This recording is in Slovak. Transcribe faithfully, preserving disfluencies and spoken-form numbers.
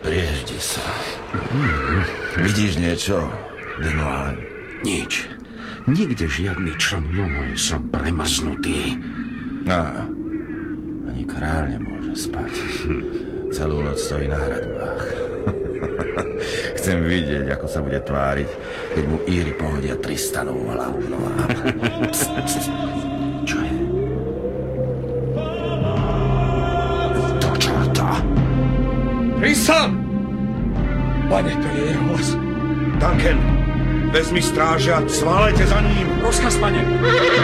Prieždi sa. Vidíš niečo, Denoán? Nič. Nikde žiadny člen môj, som premaznutý. No, ani kráľ nemôže spať. Celú noc stojí na hradbách. Chcem vidieť, ako sa bude tváriť, keď mu Íri pohodia Tristanovú hlavu v nohám. Čo je? To čorta. Tristan! Pane, to je jeho hlas. Duncan, vezmi stráže a sválejte za ním. Rozkaz, pane.